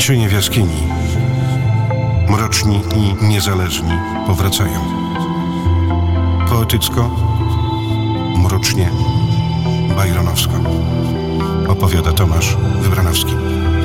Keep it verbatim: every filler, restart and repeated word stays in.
Cienie w jaskini, mroczni i niezależni powracają. Poetycko, mrocznie, bajronowsko. Opowiada Tomasz Wybranowski.